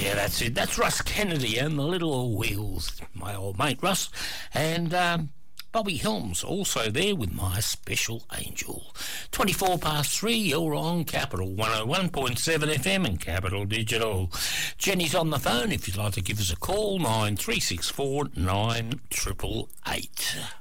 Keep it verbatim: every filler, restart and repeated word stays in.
Yeah, that's it. That's Russ Kennedy and the Little Wheels, my old mate Russ. And um, Bobby Helms also there with My Special Angel. twenty-four past three, you're on Capital one oh one point seven F M and Capital Digital. Jenny's on the phone if you'd like to give us a call, nine three six four nine eight eight eight.